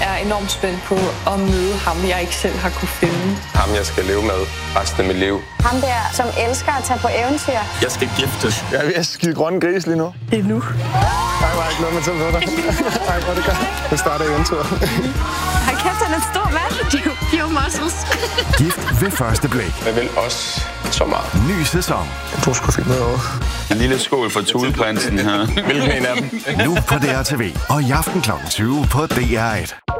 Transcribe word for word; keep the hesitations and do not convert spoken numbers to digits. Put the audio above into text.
er enormt spændt på at møde ham, jeg ikke selv har kunne finde. Ham, jeg skal leve med resten af mit liv. Ham der, som elsker at tage på eventyr. Jeg skal giftes. Jeg er ved at skide grønne gris lige nu. Det er nu. Nej, var ikke noget med til dig. Nej, hvor det godt. Det starter eventyr. Hold kæft, han er en stor mand. Few muscles. Gift ved første blik. Jeg vil også så meget. Ny sæson. Du skulle finde noget over. En lille skål for Tudeprinsen her. Hvilken en af dem? Nu på D R T V og i aften klokken tyve på D R et.